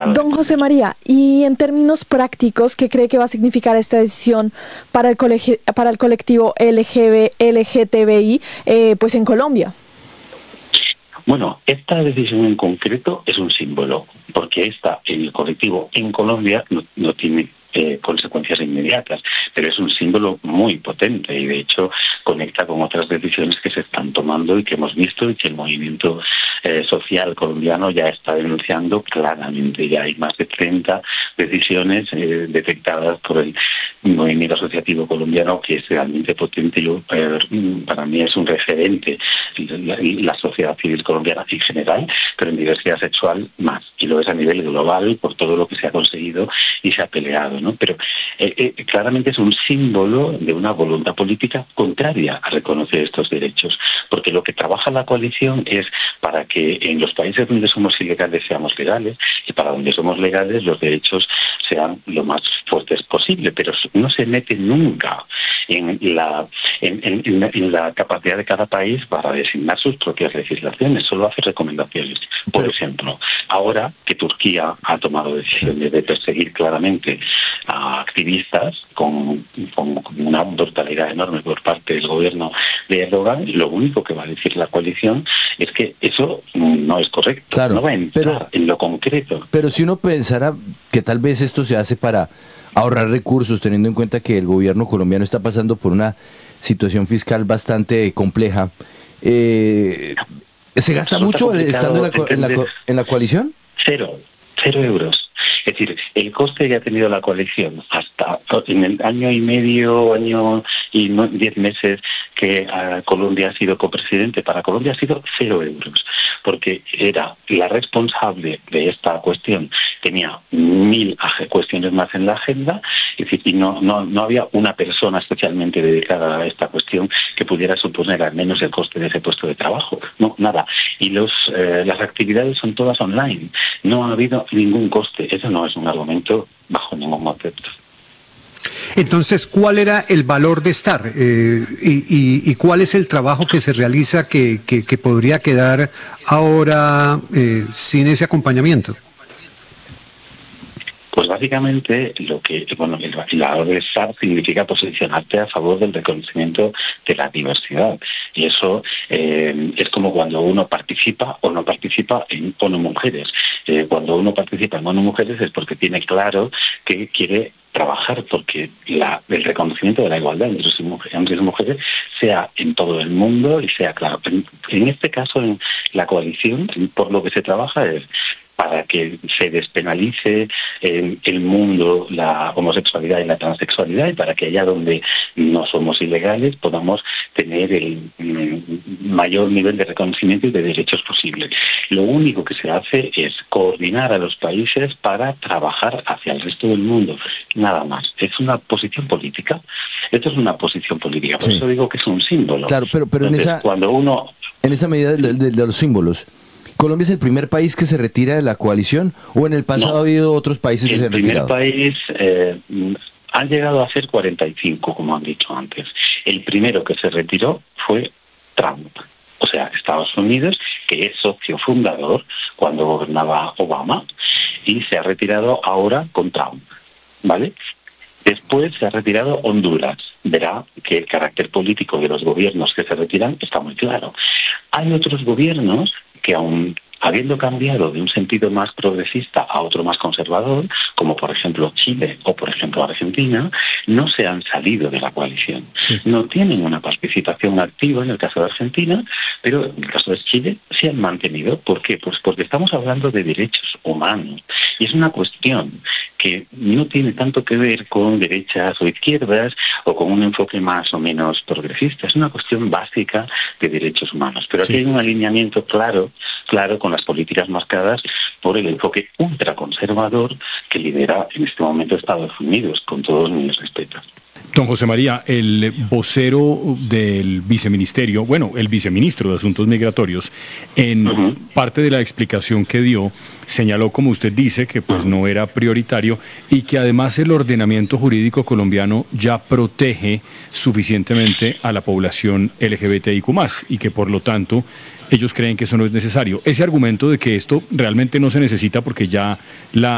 Don José María, y en términos prácticos, ¿qué cree que va a significar esta decisión para el colectivo LGTBI pues en Colombia? Bueno, esta decisión en concreto es un símbolo, porque el colectivo en Colombia no tiene consecuencias inmediatas, pero es un símbolo muy potente y de hecho conecta con otras decisiones que se están tomando y que hemos visto y que el movimiento social colombiano ya está denunciando claramente. Ya hay más de 30 decisiones detectadas por el movimiento asociativo colombiano, que es realmente potente. Para mí es un referente la sociedad civil colombiana en general, pero en diversidad sexual más, y lo es a nivel global por todo lo que se ha conseguido y se ha peleado, ¿no? Pero claramente es un símbolo de una voluntad política contraria a reconocer estos derechos, porque lo que trabaja la coalición es para que en los países donde somos ilegales seamos legales, y para donde somos legales los derechos sean lo más fuertes posible, pero no se mete nunca en la capacidad de cada país para designar sus propias legislaciones, solo hace recomendaciones. Por ejemplo, ahora que Turquía ha tomado decisiones de perseguir claramente a activistas con una brutalidad enorme por parte del gobierno de Erdogan, lo único que va a decir la coalición es que eso no es correcto, claro, no va a entrar en lo concreto. Pero si uno pensara que tal vez esto se hace para ahorrar recursos, teniendo en cuenta que el gobierno colombiano está pasando por una situación fiscal bastante compleja, ¿se gasta mucho estando en la coalición? Cero euros. Es decir, el coste que ha tenido la coalición hasta en el año y medio, año y 10 meses que Colombia ha sido copresidente, para Colombia ha sido 0 euros, porque era la responsable de esta cuestión, tenía 1000 cuestiones más en la agenda, es decir, y no había una persona especialmente dedicada a esta cuestión que pudiera suponer al menos el coste de ese puesto de trabajo, no, nada. Y las actividades son todas online, no ha habido ningún coste. Eso no es un argumento bajo ningún concepto. Entonces, ¿cuál era el valor de estar? ¿Y cuál es el trabajo que se realiza que podría quedar ahora sin ese acompañamiento? Pues básicamente el valor de estar significa posicionarte a favor del reconocimiento de la diversidad. Y eso es como cuando uno participa o no participa en ONU Mujeres. Cuando uno participa en ONU Mujeres es porque tiene claro que quiere trabajar porque el reconocimiento de la igualdad entre hombres y mujeres sea en todo el mundo y sea claro. En este caso, en la coalición, por lo que se trabaja es para que se despenalice en el mundo la homosexualidad y la transexualidad, y para que allá donde no somos ilegales podamos tener el mayor nivel de reconocimiento y de derechos posible. Lo único que se hace es coordinar a los países para trabajar hacia el resto del mundo, nada más. Es una posición política. Esto es una posición política, por eso digo que es un símbolo. Claro, pero entonces, en esa medida de los símbolos, ¿Colombia es el primer país que se retira de la coalición o en el pasado ha habido otros países que se han retirado? El primer país han llegado a ser 45, como han dicho antes. El primero que se retiró fue Trump, o sea, Estados Unidos, que es socio fundador cuando gobernaba Obama, y se ha retirado ahora con Trump, ¿vale? Después se ha retirado Honduras. Verá que el carácter político de los gobiernos que se retiran está muy claro. Hay otros gobiernos que aún habiendo cambiado de un sentido más progresista a otro más conservador, como por ejemplo Chile o por ejemplo Argentina, no se han salido de la coalición. Sí. No tienen una participación activa en el caso de Argentina, pero en el caso de Chile sí han mantenido. ¿Por qué? Pues porque estamos hablando de derechos humanos y es una cuestión que no tiene tanto que ver con derechas o izquierdas o con un enfoque más o menos progresista. Es una cuestión básica de derechos humanos. Pero aquí hay un alineamiento claro con las políticas marcadas por el enfoque ultraconservador que lidera en este momento Estados Unidos, con todos mis respetos. Don José María, el vocero del viceministerio, el viceministro de Asuntos Migratorios, en parte de la explicación que dio, señaló, como usted dice, que pues no era prioritario y que además el ordenamiento jurídico colombiano ya protege suficientemente a la población LGBTIQ+, y que por lo tanto ellos creen que eso no es necesario. Ese argumento de que esto realmente no se necesita porque ya